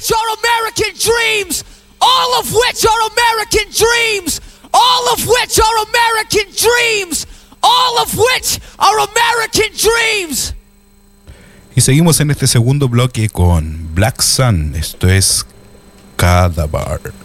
which are American dreams. All of which are American dreams. All of which are American dreams. All of which are American dreams. Y seguimos en este segundo bloque con Black Sun. Esto es Cadaver.